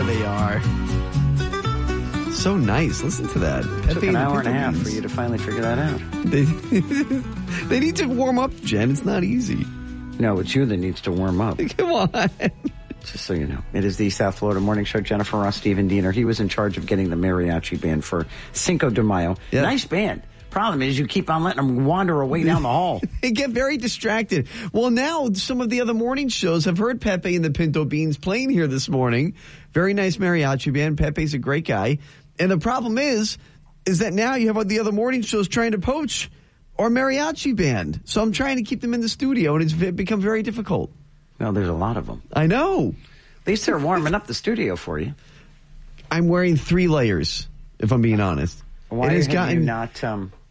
they are. So nice. Listen to that. It took an hour and a half for you to finally figure that out. They need to warm up, Jen. It's not easy. No, it's you that needs to warm up. Come on. Just so you know. It is the South Florida Morning Show. Jennifer Ross, Stephen Diener. He was in charge of getting the mariachi band for Cinco de Mayo. Yeah. Nice band. Problem is you keep on letting them wander away down the hall. They get very distracted. Well, now some of the other morning shows have heard Pepe and the Pinto Beans playing here this morning. Very nice mariachi band. Pepe's a great guy. And the problem is that now you have the other morning shows trying to poach our mariachi band. So I'm trying to keep them in the studio, and it's become very difficult. Well, there's a lot of them. I know. At least they're warming up the studio for you. I'm wearing 3 layers, if I'm being honest. Why have you not...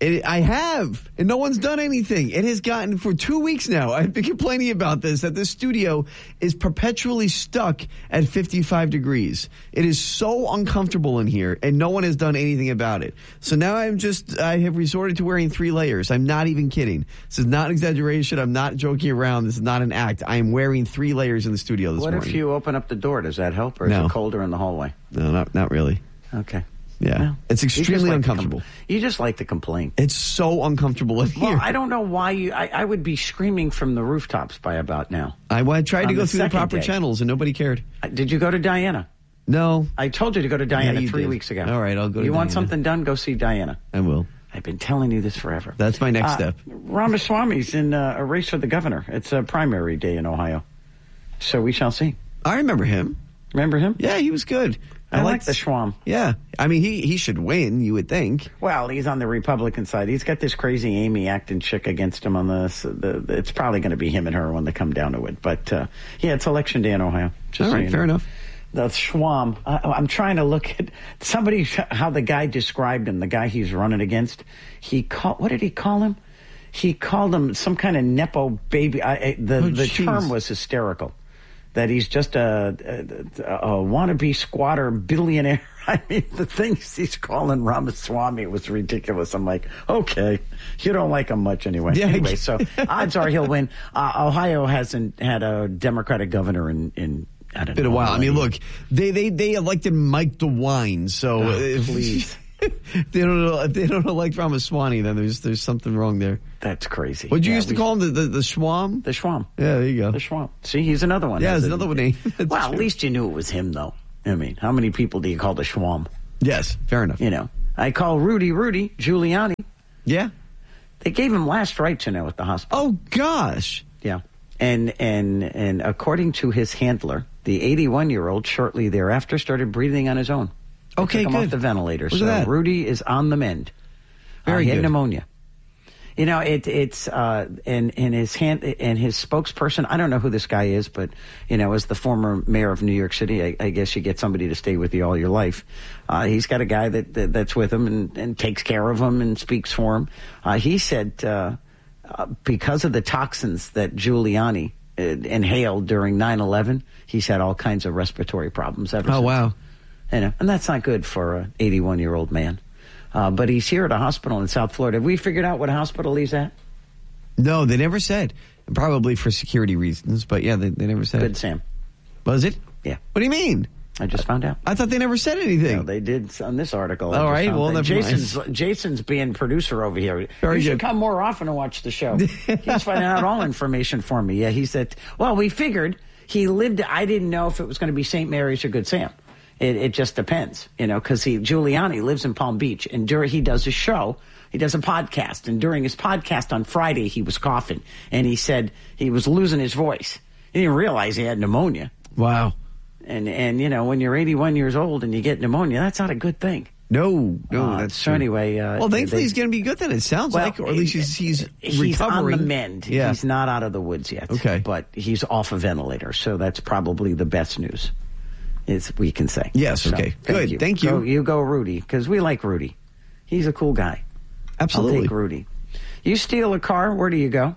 I have, and no one's done anything. It has gotten, for 2 weeks now, I've been complaining about this, that this studio is perpetually stuck at 55 degrees. It is so uncomfortable in here, and no one has done anything about it. So now I have resorted to wearing 3 layers. I'm not even kidding. This is not an exaggeration. I'm not joking around. This is not an act. I am wearing 3 layers in the studio this morning. What if you open up the door? Does that help, or is it colder in the hallway? No, not really. Okay. Yeah, well, it's extremely uncomfortable. You just like to complain. It's so uncomfortable in here. Well, I don't know why I would be screaming from the rooftops by about now. I tried to go through the proper channels, and nobody cared. Did you go to Diana? No. I told you to go to Diana 3 weeks ago. All right, I'll go to Diana. You want something done? Go see Diana. I will. I've been telling you this forever. That's my next step. Ramaswamy's in a race for the governor. It's a primary day in Ohio. So we shall see. I remember him. Remember him? Yeah, he was good. I like the Schwam. Yeah. I mean, he should win, you would think. Well, he's on the Republican side. He's got this crazy Amy Acton chick against him on this. It's probably going to be him and her when they come down to it. But, yeah, it's election day in Ohio. All right, fair enough. The Schwam. I'm trying to look at how the guy described him, the guy he's running against. What did he call him? He called him some kind of Nepo baby. The term was hysterical. That he's just a wannabe squatter billionaire. I mean, the things he's calling Ramaswamy was ridiculous. I'm like, okay, you don't like him much anyway. Yeah, anyway, so odds are he'll win. Ohio hasn't had a Democratic governor in I don't know. Been a while. I mean, look, they elected Mike DeWine, so please. If they don't elect Ramaswamy, then there's something wrong there. That's crazy. What you used to call him, the Schwam? The Schwam. Yeah, there you go. The Schwam. See, he's another one. Yeah, there's another name. Well, at least you knew it was him, though. I mean, how many people do you call the Schwam? Yes, fair enough. You know, I call Rudy Giuliani. Yeah. They gave him last rites, at the hospital. Oh, gosh. Yeah. And according to his handler, the 81-year-old shortly thereafter started breathing on his own. Okay, took him off the ventilator. Look at that. Rudy is on the mend. Very he good. had pneumonia. It's in his hand and his spokesperson. I don't know who this guy is, but as the former mayor of New York City, I guess you get somebody to stay with you all your life. He's got a guy that's with him and takes care of him and speaks for him. He said because of the toxins that Giuliani inhaled during 9/11, he's had all kinds of respiratory problems ever since. Oh, wow. And that's not good for an 81-year-old man. But he's here at a hospital in South Florida. Have we figured out what hospital he's at? No, they never said. Probably for security reasons, but yeah, they never said. Good, Sam. Was it? Yeah. What do you mean? I just found out. I thought they never said anything. No, they did on this article. All right, well, never mind. Jason's being producer over here. Very you should good. come more often and watch the show. He's finding out all information for me. Yeah, he said, well, we figured he lived, I didn't know if it was going to be St. Mary's or Good Sam. It just depends, because Giuliani lives in Palm Beach, and he does a show, he does a podcast, and during his podcast on Friday, he was coughing, and he said he was losing his voice. He didn't realize he had pneumonia. Wow. And when you're 81 years old and you get pneumonia, that's not a good thing. No, that's so true. Anyway. Well, thankfully he's going to be good then, it sounds like, or at least he's recovering. He's on the mend. Yeah. He's not out of the woods yet. Okay. But he's off a ventilator, so that's probably the best news. We can say. Yes, okay. Good, thank you. You go Rudy, because we like Rudy. He's a cool guy. Absolutely. I'll take Rudy. You steal a car, where do you go?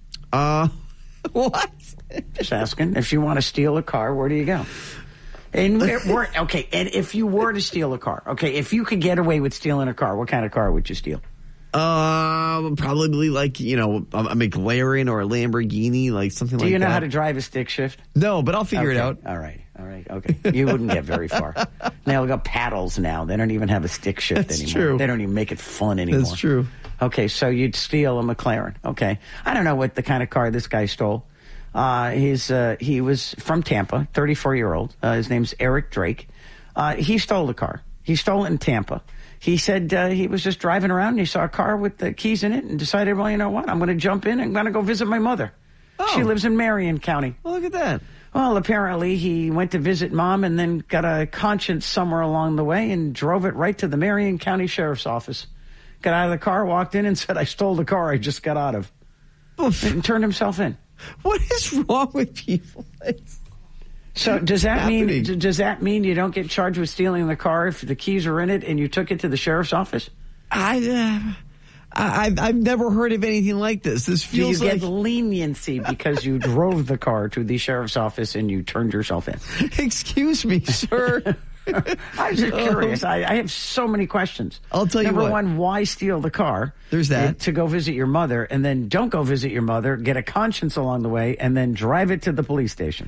What? Just asking. If you want to steal a car, where do you go? And and if you were to steal a car, if you could get away with stealing a car, what kind of car would you steal? Probably like, a McLaren or a Lamborghini, like something like that. Do you know how to drive a stick shift? No, but I'll figure it out. All right. Okay. You wouldn't get very far. They've got paddles now. They don't even have a stick shift That's anymore. True. They don't even make it fun anymore. That's true. Okay, so you'd steal a McLaren. Okay. I don't know what the kind of car this guy stole. He was from Tampa, 34-year-old. His name's Eric Drake. He stole the car. He stole it in Tampa. He said he was just driving around and he saw a car with the keys in it and decided, well, you know what? I'm going to jump in and I'm going to go visit my mother. Oh. She lives in Marion County. Well, look at that. Well, apparently he went to visit Mom and then got a conscience somewhere along the way and drove it right to the Marion County Sheriff's Office. Got out of the car, walked in and said, I stole the car I just got out of. And turned himself in. What is wrong with people? So does that mean you don't get charged with stealing the car if the keys are in it and you took it to the sheriff's office? I've never heard of anything like this. This feels Do you get leniency because you drove the car to the sheriff's office and you turned yourself in? Excuse me, sir. I'm just curious. I have so many questions. I'll tell you what. Number one, why steal the car? There's that. To go visit your mother, and then don't go visit your mother, get a conscience along the way, and then drive it to the police station.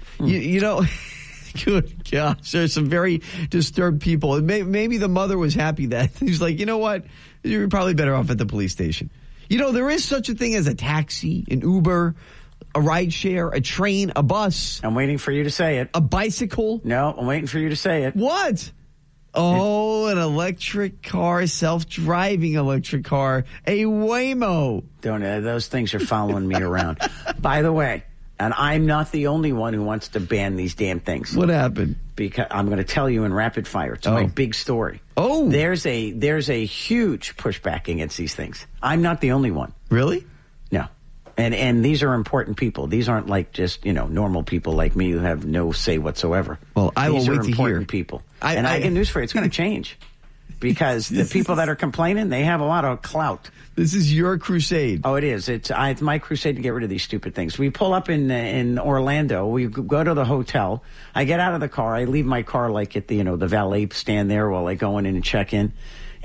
Good gosh, there's some very disturbed people. Maybe the mother was happy that he's like, you know what? You're probably better off at the police station. There is such a thing as a taxi, an Uber, a ride share, a train, a bus. I'm waiting for you to say it. A bicycle. No, I'm waiting for you to say it. What? Oh, an electric car, self-driving electric car, a Waymo. Those things are following me around. By the way, and I'm not the only one who wants to ban these damn things. What happened? Because I'm going to tell you in rapid fire. It's my big story. Oh. There's a huge pushback against these things. I'm not the only one. Really? No. And these are important people. These aren't like just, normal people like me who have no say whatsoever. Well, I will wait to hear. These are important people. And I get news for you. It's going to change. Because the people that are complaining, they have a lot of clout. This is your crusade. Oh, it is. It's my crusade to get rid of these stupid things. We pull up in Orlando. We go to the hotel. I get out of the car. I leave my car like at the valet stand there while I go in and check in.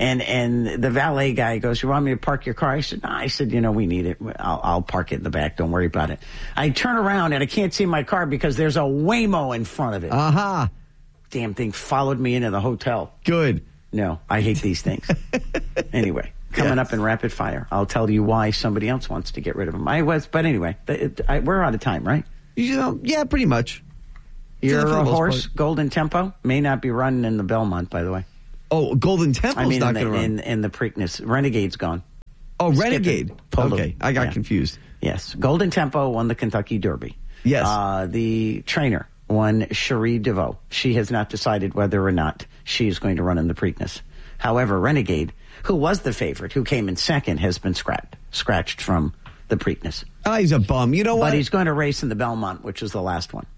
And the valet guy goes, you want me to park your car? I said, no. I said, we need it. I'll park it in the back. Don't worry about it. I turn around and I can't see my car because there's a Waymo in front of it. Uh-huh. Damn thing followed me into the hotel. Good. No, I hate these things. Anyway, coming up in rapid fire, I'll tell you why somebody else wants to get rid of them. But anyway, we're out of time, right? Yeah, pretty much. Your horse, Golden Tempo, may not be running in the Belmont, by the way. Oh, Golden Tempo's not going to run. In the Preakness. Renegade's gone. Oh, Renegade. Okay, I got confused. Yes. Golden Tempo won the Kentucky Derby. Yes. The trainer won Cherie DeVoe. She has not decided whether or not she is going to run in the Preakness. However, Renegade, who was the favorite, who came in second, has been scratched from the Preakness. Oh, he's a bum. You know what? But he's going to race in the Belmont, which is the last one.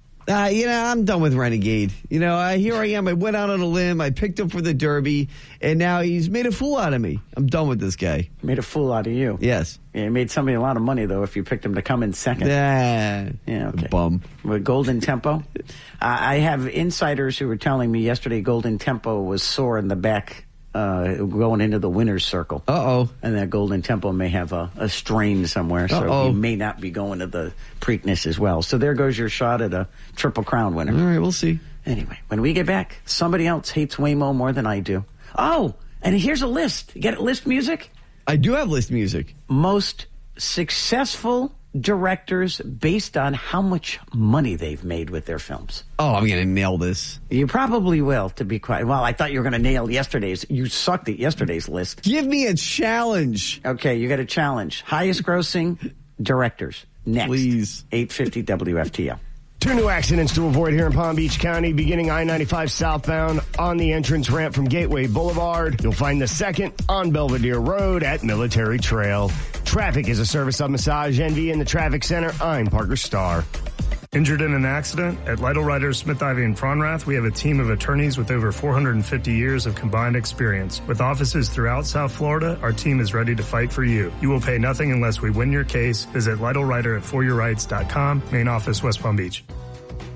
I'm done with Renegade. Here I am. I went out on a limb. I picked him for the Derby, and now he's made a fool out of me. I'm done with this guy. Made a fool out of you. Yes. Yeah, he made somebody a lot of money, though, if you picked him to come in second. Yeah, okay. Bum. With Golden Tempo. I have insiders who were telling me yesterday Golden Tempo was sore in the back going into the winner's circle. Uh-oh. And that Golden Tempo may have a strain somewhere, so he may not be going to the Preakness as well. So there goes your shot at a Triple Crown winner. All right, we'll see. Anyway, when we get back, somebody else hates Waymo more than I do. Oh, and here's a list. You get list music? I do have list music. Most successful directors based on how much money they've made with their films. Oh, I'm going to nail this. You probably will, to be quite... Well, I thought you were going to nail yesterday's. You sucked at yesterday's list. Give me a challenge. Okay, you got a challenge. Highest grossing directors. Next. Please. 850 WFTL. 2 new accidents to avoid here in Palm Beach County, beginning I-95 southbound on the entrance ramp from Gateway Boulevard. You'll find the second on Belvedere Road at Military Trail. Traffic is a service of Massage NV in the Traffic Center. I'm Parker Starr. Injured in an accident? At Lytle Writers, Smith, Ivy, and Fronrath, we have a team of attorneys with over 450 years of combined experience. With offices throughout South Florida, our team is ready to fight for you. You will pay nothing unless we win your case. Visit LytleWriter at foryourrights.com. Main office, West Palm Beach.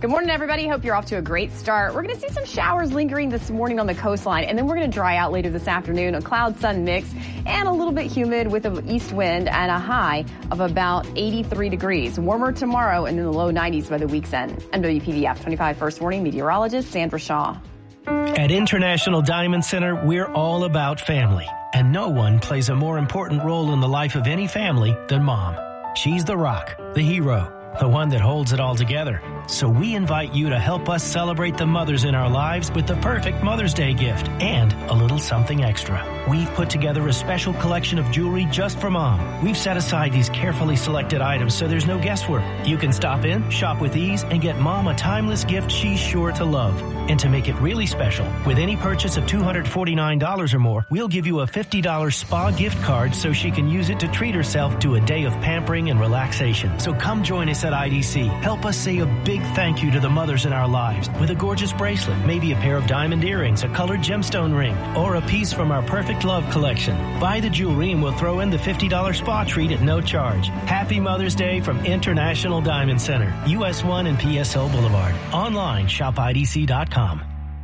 Good morning, everybody. Hope you're off to a great start. We're going to see some showers lingering this morning on the coastline, and then we're going to dry out later this afternoon. A cloud-sun mix and a little bit humid with an east wind and a high of about 83 degrees. Warmer tomorrow and in the low 90s by the week's end. WPVF 25 First Warning meteorologist Sandra Shaw. At International Diamond Center, we're all about family, and no one plays a more important role in the life of any family than Mom. She's the rock, the hero, the one that holds it all together. So we invite you to help us celebrate the mothers in our lives with the perfect Mother's Day gift and a little something extra. We've put together a special collection of jewelry just for Mom. We've set aside these carefully selected items so there's no guesswork. You can stop in, shop with ease, and get Mom a timeless gift she's sure to love. And to make it really special, with any purchase of $249 or more, we'll give you a $50 spa gift card so she can use it to treat herself to a day of pampering and relaxation. So come join us at IDC. Help us say a big thank you to the mothers in our lives with a gorgeous bracelet, maybe a pair of diamond earrings, a colored gemstone ring, or a piece from our Perfect Love collection. Buy the jewelry and we'll throw in the $50 spa treat at no charge. Happy Mother's Day from International Diamond Center, US 1 and PSO Boulevard. Online, shopidc.com.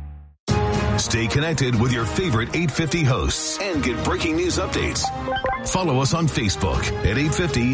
Stay connected with your favorite 850 hosts and get breaking news updates. Follow us on Facebook at 850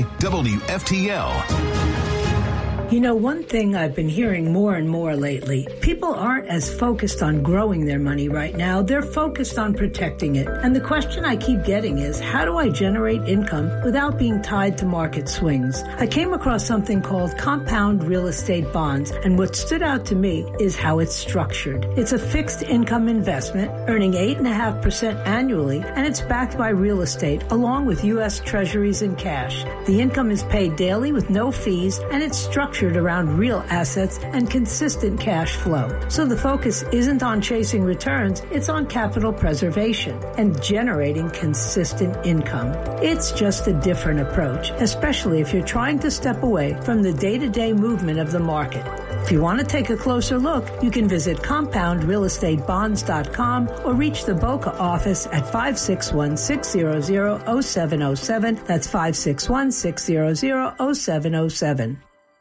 WFTL. You know, one thing I've been hearing more and more lately, people aren't as focused on growing their money right now. They're focused on protecting it. And the question I keep getting is, how do I generate income without being tied to market swings? I came across something called compound real estate bonds, and what stood out to me is how it's structured. It's a fixed income investment, earning 8.5% annually, and it's backed by real estate, along with U.S. Treasuries and cash. The income is paid daily with no fees, and it's structured around real assets and consistent cash flow. So the focus isn't on chasing returns, it's on capital preservation and generating consistent income. It's just a different approach, especially if you're trying to step away from the day-to-day movement of the market. If you want to take a closer look, you can visit compoundrealestatebonds.com or reach the Boca office at 561-600-0707. That's 561-600-0707.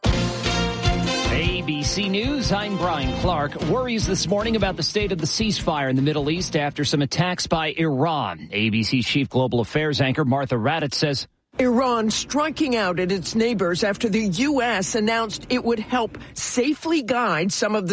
ABC News, I'm Brian Clark. Worries this morning about the state of the ceasefire in the Middle East after some attacks by Iran. ABC's chief global affairs anchor Martha Raddatz says, Iran striking out at its neighbors after the U.S. announced it would help safely guide some of the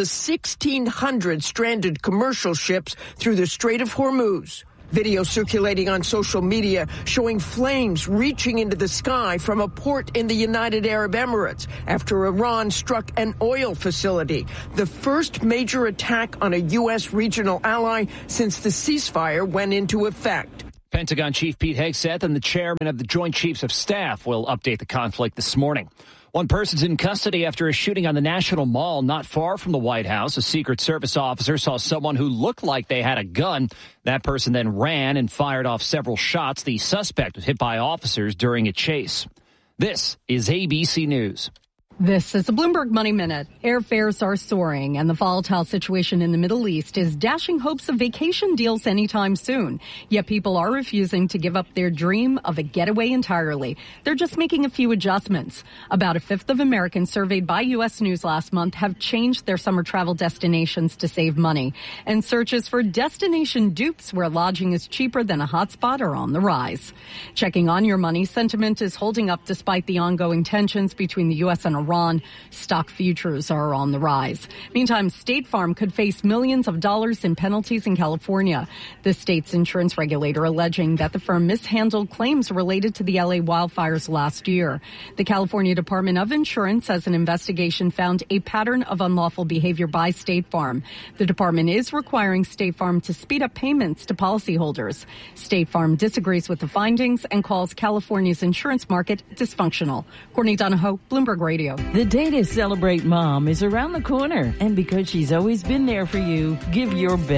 1,600 stranded commercial ships through the Strait of Hormuz. Video circulating on social media showing flames reaching into the sky from a port in the United Arab Emirates after Iran struck an oil facility, the first major attack on a U.S. regional ally since the ceasefire went into effect. Pentagon Chief Pete Hegseth and the chairman of the Joint Chiefs of Staff will update the conflict this morning. One person's in custody after a shooting on the National Mall not far from the White House. A Secret Service officer saw someone who looked like they had a gun. That person then ran and fired off several shots. The suspect was hit by officers during a chase. This is ABC News. This is the Bloomberg Money Minute. Airfares are soaring, and the volatile situation in the Middle East is dashing hopes of vacation deals anytime soon. Yet people are refusing to give up their dream of a getaway entirely. They're just making a few adjustments. About a fifth of Americans surveyed by U.S. News last month have changed their summer travel destinations to save money. And searches for destination dupes where lodging is cheaper than a hotspot are on the rise. Checking on your money, sentiment is holding up despite the ongoing tensions between the U.S. and Iran. Stock futures are on the rise. Meantime, State Farm could face millions of dollars in penalties in California. The state's insurance regulator alleging that the firm mishandled claims related to the LA wildfires last year. The California Department of Insurance says an investigation found a pattern of unlawful behavior by State Farm. The department is requiring State Farm to speed up payments to policyholders. State Farm disagrees with the findings and calls California's insurance market dysfunctional. Courtney Donahoe, Bloomberg Radio. The day to celebrate Mom is around the corner, and because she's always been there for you, give your best.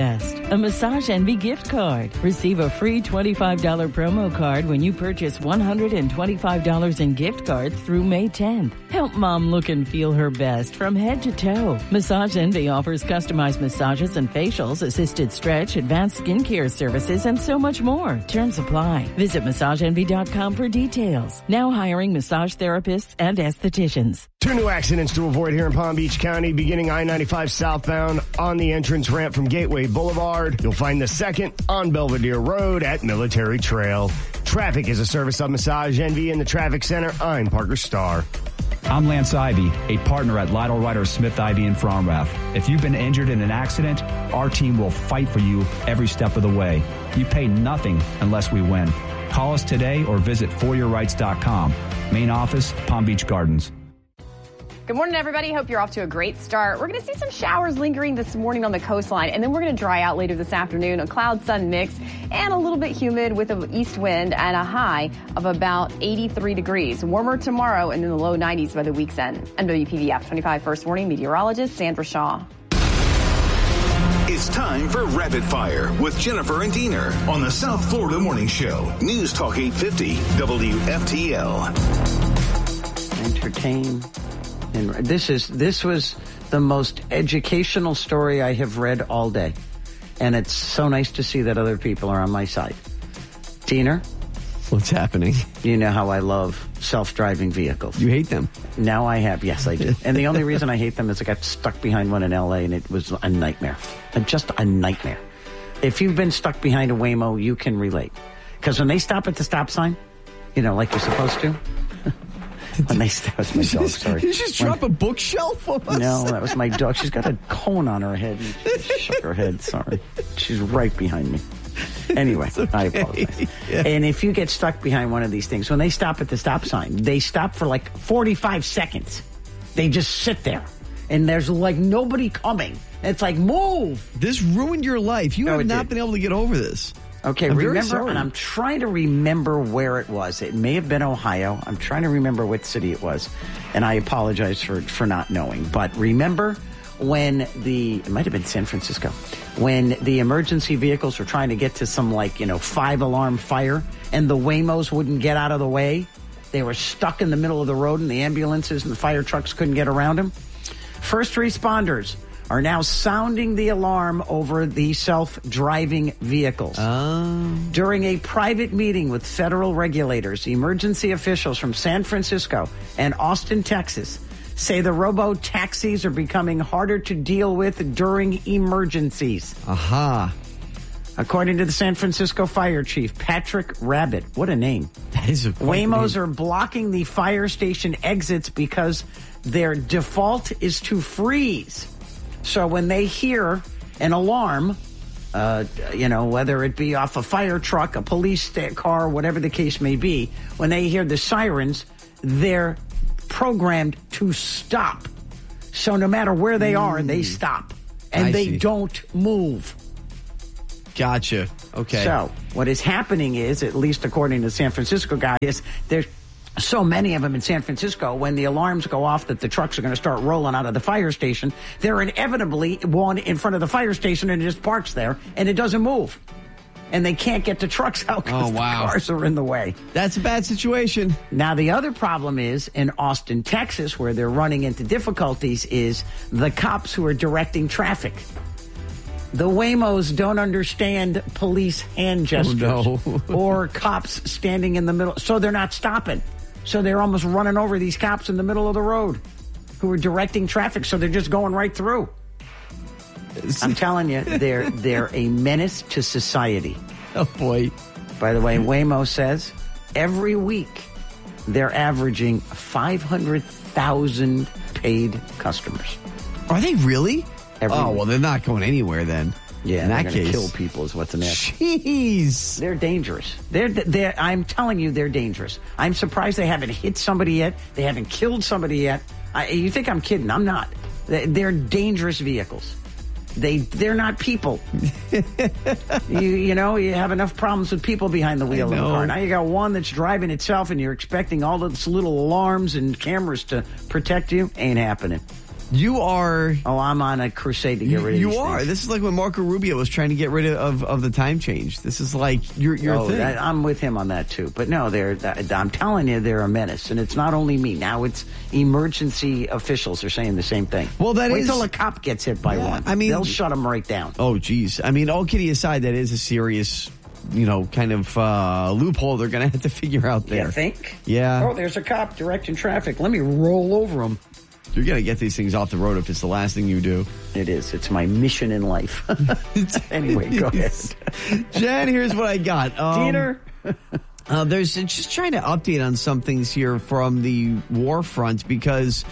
a Massage Envy gift card. Receive a free $25 promo card when you purchase $125 in gift cards through May 10th. Help mom look and feel her best from head to toe. Massage Envy offers customized massages and facials, assisted stretch, advanced skincare services, and so much more. Terms apply. Visit MassageEnvy.com for details. Now hiring massage therapists and estheticians. 2 new accidents to avoid here in Palm Beach County, beginning I-95 southbound on the entrance ramp from Gateway Boulevard. You'll find the second on Belvedere Road at Military Trail. Traffic is a service of Massage Envy in the Traffic Center. I'm Parker Starr. I'm Lance Ivy, a partner at Lytle Ryder Smith Ivy in Fromrath. If you've been injured in an accident, our team will fight for you every step of the way. You pay nothing unless we win. Call us today or visit foryourrights.com. Main office, Palm Beach Gardens. Good morning, everybody. Hope you're off to a great start. We're going to see some showers lingering this morning on the coastline, and then we're going to dry out later this afternoon. A cloud-sun mix and a little bit humid with an east wind and a high of about 83 degrees. Warmer tomorrow and in the low 90s by the week's end. I'm WPVF 25 First Warning meteorologist Sandra Shaw. It's time for Rapid Fire with Jennifer and Diener on the South Florida Morning Show. News Talk 850 WFTL. Entertain. And this was the most educational story I have read all day. And it's so nice to see that other people are on my side. Diener? What's happening? You know how I love self-driving vehicles. You hate them? Now I have. Yes, I do. And the only reason I hate them is I got stuck behind one in L.A. and it was a nightmare. Just a nightmare. If you've been stuck behind a Waymo, you can relate. Because when they stop at the stop sign, you know, like you're supposed to. When they, that was my dog, sorry. Did you just drop a bookshelf on us? No, that was my dog. She's got a cone on her head. And she shook her head, sorry. She's right behind me. Anyway, okay. I apologize. Yeah. And if you get stuck behind one of these things, when they stop at the stop sign, they stop for like 45 seconds. They just sit there. And there's like nobody coming. It's like, move! This ruined your life. You have not been able to get over this. Okay, remember, and I'm trying to remember where it was. It may have been Ohio. I'm trying to remember what city it was. And I apologize for not knowing. But remember when it might have been San Francisco, when the emergency vehicles were trying to get to some 5-alarm fire and the Waymos wouldn't get out of the way? They were stuck in the middle of the road and the ambulances and the fire trucks couldn't get around them. First responders are now sounding the alarm over the self-driving vehicles. During a private meeting with federal regulators, emergency officials from San Francisco and Austin, Texas, say the robo-taxis are becoming harder to deal with during emergencies. Aha. According to the San Francisco fire chief, Patrick Rabbit. What a name. That is a great Waymos name. are blocking the fire station exits because their default is to freeze. So when they hear an alarm, whether it be off a fire truck, a police car, whatever the case may be, when they hear the sirens, they're programmed to stop. So no matter where they are, they stop. And they don't move. Gotcha. Okay. So what is happening is, at least according to the San Francisco guy, is there's so many of them in San Francisco, when the alarms go off that the trucks are going to start rolling out of the fire station, they're inevitably one in front of the fire station and it just parks there and it doesn't move. And they can't get the trucks out because the cars are in the way. That's a bad situation. Now, the other problem is in Austin, Texas, where they're running into difficulties, is the cops who are directing traffic. The Waymos don't understand police hand gestures or cops standing in the middle, so they're not stopping. So they're almost running over these cops in the middle of the road who are directing traffic, so they're just going right through. I'm telling you, they're a menace to society. Oh, boy. By the way, Waymo says every week they're averaging 500,000 paid customers. Are they really? Well, they're not going anywhere then. Yeah, in that they're case, kill people is what's in there. Jeez, they're dangerous. They're. I'm telling you, they're dangerous. I'm surprised they haven't hit somebody yet. They haven't killed somebody yet. You think I'm kidding? I'm not. They're dangerous vehicles. They're not people. You have enough problems with people behind the wheel of the car. Now you got one that's driving itself, and you're expecting all those little alarms and cameras to protect you. Ain't happening. You are. Oh, I'm on a crusade to get rid of these You are. things. This is like when Marco Rubio was trying to get rid of the time change. This is like your thing. I'm with him on that too. But no, I'm telling you, they're a menace, and it's not only me. Now it's emergency officials are saying the same thing. Well, wait till a cop gets hit by one. I mean, they'll shut them right down. Oh, geez. I mean, all kidding aside, that is a serious, kind of loophole they're going to have to figure out there. You think? Yeah. Oh, there's a cop directing traffic. Let me roll over him. You're going to get these things off the road if it's the last thing you do. It is. It's my mission in life. Anyway, go ahead. Jen, here's what I got. Diener? There's just trying to update on some things here from the war front because,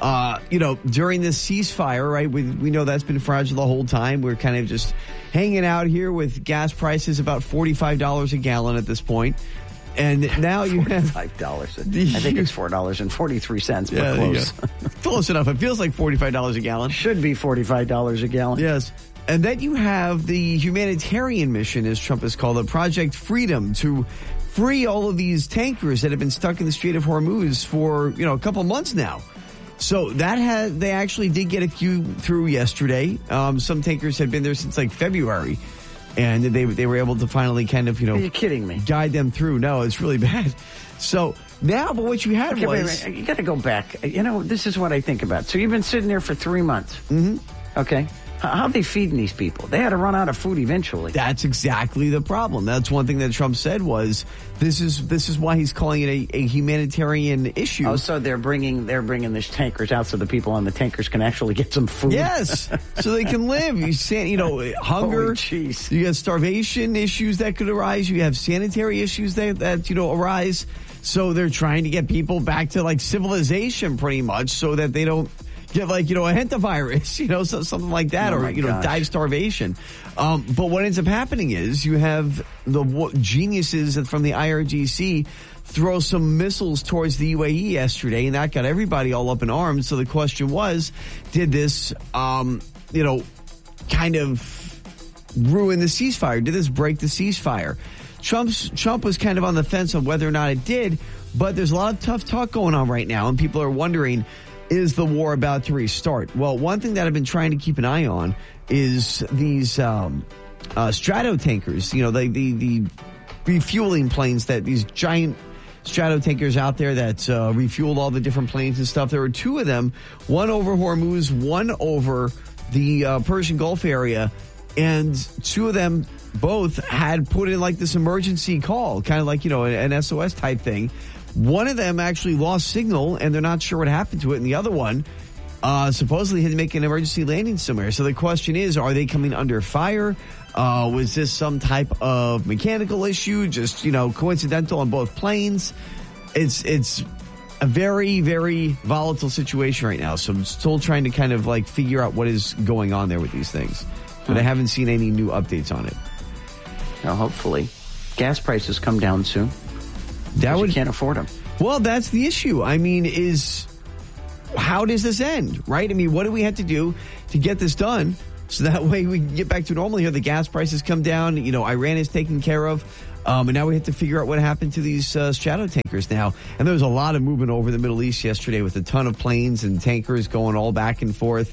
during this ceasefire, right, we know that's been fragile the whole time. We're kind of just hanging out here with gas prices about $45 a gallon at this point. And now you have $5. I think it's $4.43, but close. Close enough. It feels like $45 a gallon. Should be $45 a gallon. Yes. And then you have the humanitarian mission, as Trump has called it, Project Freedom, to free all of these tankers that have been stuck in the Strait of Hormuz for, a couple months now. So they actually did get a few through yesterday. Some tankers had been there since like February. And they were able to finally kind of, Are you kidding me? Guide them through. No, it's really bad. So now, but what you had was... Wait, you got to go back. This is what I think about. So you've been sitting there for 3 months. Mm-hmm. Okay. How are they feeding these people? They had to run out of food eventually. That's exactly the problem. That's one thing that Trump said was this is why he's calling it a humanitarian issue. Oh, so they're bringing these tankers out so the people on the tankers can actually get some food. Yes, so they can live. Hunger. You got starvation issues that could arise. You have sanitary issues that arise. So they're trying to get people back to like civilization, pretty much, so that they don't get a hantavirus, something like that, die of starvation. But what ends up happening is you have the geniuses from the IRGC throw some missiles towards the UAE yesterday, and that got everybody all up in arms. So the question was, did this, kind of ruin the ceasefire? Did this break the ceasefire? Trump was kind of on the fence on whether or not it did, but there's a lot of tough talk going on right now, and people are wondering, is the war about to restart? Well, one thing that I've been trying to keep an eye on is these strato tankers. The refueling planes, that these giant strato tankers out there that refueled all the different planes and stuff. There were two of them, one over Hormuz, one over the Persian Gulf area, and two of them both had put in like this emergency call, kind of like, an SOS type thing. One of them actually lost signal, and they're not sure what happened to it. And the other one supposedly had to make an emergency landing somewhere. So the question is, are they coming under fire? Was this some type of mechanical issue, just, coincidental on both planes? It's a very, very volatile situation right now. So I'm still trying to kind of like figure out what is going on there with these things. But I haven't seen any new updates on it. Well, hopefully. Gas prices come down soon. You can't afford them. Well, that's the issue. I mean, how does this end, right? I mean, what do we have to do to get this done so that way we can get back to normal here? The gas prices come down. Iran is taken care of. And now we have to figure out what happened to these strato tankers now. And there was a lot of movement over the Middle East yesterday with a ton of planes and tankers going all back and forth.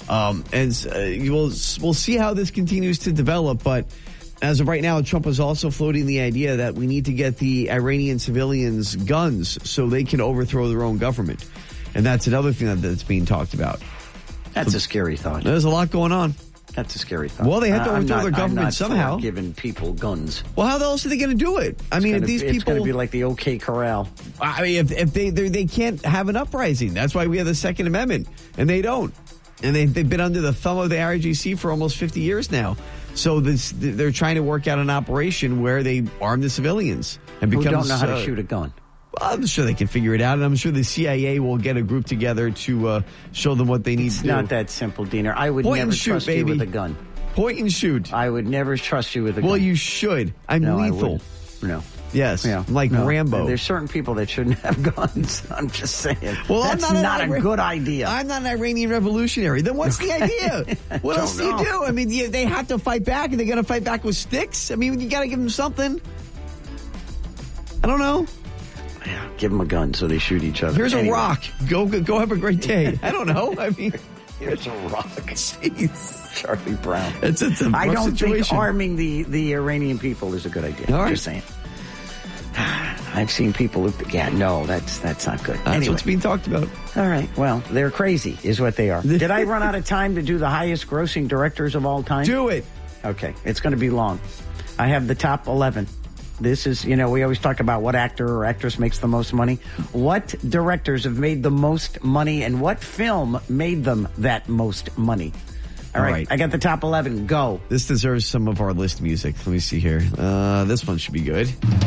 We'll see how this continues to develop, but as of right now, Trump is also floating the idea that we need to get the Iranian civilians guns so they can overthrow their own government. And that's another thing that's being talked about. That's a scary thought. There's a lot going on. That's a scary thought. Well, they have to overthrow their government somehow. Giving people guns. Well, how else are they going to do it? It's going to be like the OK Corral. I mean, if they can't have an uprising, that's why we have the Second Amendment, and they don't. And they've been under the thumb of the IRGC for almost 50 years now. So they're trying to work out an operation where they arm the civilians and who don't know how to shoot a gun. Well, I'm sure they can figure it out, and I'm sure the CIA will get a group together to show them what they need to do. It's not that simple, Diener. I would never trust you with a gun. Point and shoot. I would never trust you with a gun. Well, you should. I'm lethal. No. Yes, like Rambo. There's certain people that shouldn't have guns. I'm just saying. Well, that's not a good idea. I'm not an Iranian revolutionary. Then what's the idea? What else do you do? I mean, they have to fight back, and they're going to fight back with sticks? I mean, you got to give them something. I don't know. Yeah, give them a gun so they shoot each other. Here's Anyway. a rock. Go have a great day. I don't know. I mean, Here's a rock. Jeez. Charlie Brown. It's a rough I don't situation. think arming the Iranian people is a good idea. All right. Just saying. I've seen people who, that's not good. That's Anyway. what's being talked about. All right. Well, they're crazy is what they are. Did I run out of time to do the highest grossing directors of all time? Do it. Okay. It's going to be long. I have the top 11. This is, we always talk about what actor or actress makes the most money. What directors have made the most money and what film made them that most money? All right. I got the top 11. Go. This deserves some of our list music. Let me see here. This one should be good.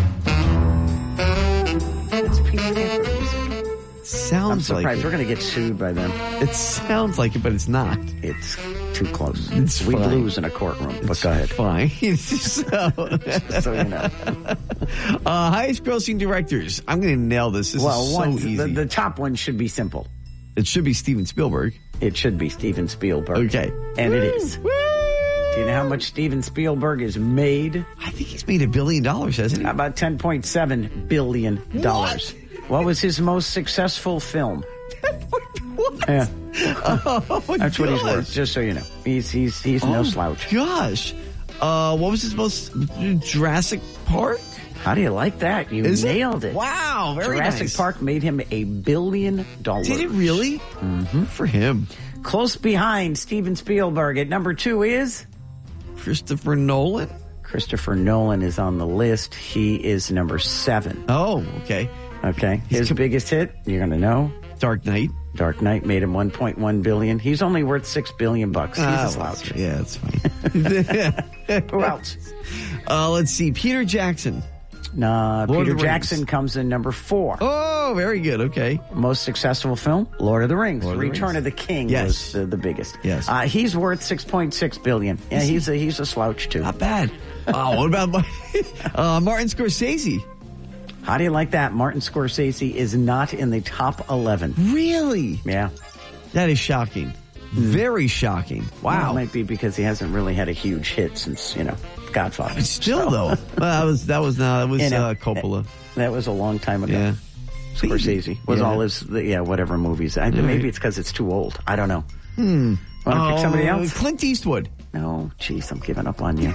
It's Pink Panther music. Sounds I'm surprised like it. we're going to get sued by them. It sounds like it, but it's not. It's too close. It's We'd fine. lose in a courtroom, but go ahead. Fine. so you know. Highest grossing directors. I'm going to nail this. This is so easy. The top one should be simple. It should be Steven Spielberg. It should be Steven Spielberg. Okay. And it is. Woo! Do you know how much Steven Spielberg has made? I think he's made $1 billion, hasn't he? About $10.7 billion. What was his most successful film? What? Yeah. Oh, That's what he's worth, just so you know. He's no slouch. Gosh. What was his most... Jurassic Park? How do you like that? You nailed it. Wow, very Jurassic nice. Park made him $1 billion. Did it really? Mm-hmm. For him. Close behind Steven Spielberg at number 2 is... Christopher Nolan? Christopher Nolan is on the list. He is number 7. Oh, okay. Okay. His biggest hit, you're going to know. Dark Knight. Dark Knight made him $1.1 billion. He's only worth $6 billion. He's a slouch. Yeah, that's fine. Who else? Let's see. Peter Jackson. Peter Jackson comes in number 4. Oh, very good. Okay. Most successful film, Lord of the Rings. Lord of the Return Rings. of the King Yes. was the biggest. Yes. He's worth $6.6 billion. Yeah, he's a slouch too. Not bad. What about Martin Scorsese? How do you like that? Martin Scorsese is not in the top 11. Really? Yeah. That is shocking. Very shocking. Well, Wow. it might be because he hasn't really had a huge hit since, Godfather. But still, though. Well, that was Coppola. That was a long time ago. Yeah. Scorsese was Yeah. all his, whatever movies. Maybe it's because it's too old. I don't know. Want to pick somebody else? Clint Eastwood. No, jeez, I'm giving up on you.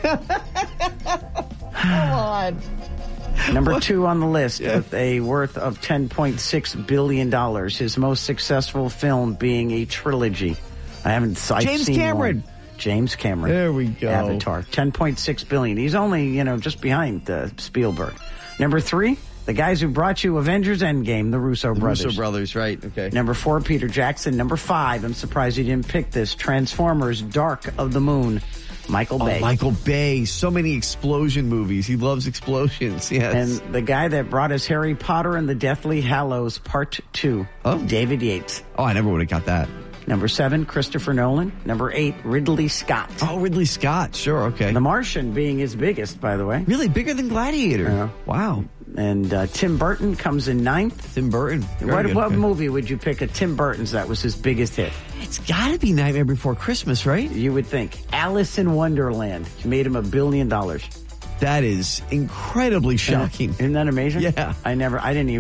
Come on. Number 2 on the list with a worth of $10.6 billion. His most successful film being a trilogy. I've James seen Cameron. one. James Cameron. There we go. Avatar. $10.6 billion. He's only, just behind Spielberg. Number 3, the guys who brought you Avengers Endgame, the Russo brothers. Russo brothers, right. Okay. Number 4, Peter Jackson. Number 5, I'm surprised you didn't pick this, Transformers Dark of the Moon, Michael Bay. Michael Bay. So many explosion movies. He loves explosions. Yes. And the guy that brought us Harry Potter and the Deathly Hallows Part 2, David Yates. Oh, I never would have got that. Number 7, Christopher Nolan. Number 8, Ridley Scott. Oh, Ridley Scott. Sure, okay. The Martian being his biggest, by the way. Really? Bigger than Gladiator? Wow. And Tim Burton comes in 9th. Tim Burton. Very What good. movie would you pick of Tim Burton's that was his biggest hit? It's got to be Nightmare Before Christmas, right? You would think. Alice in Wonderland made him $1 billion. That is incredibly shocking. Isn't that amazing? Yeah. I didn't even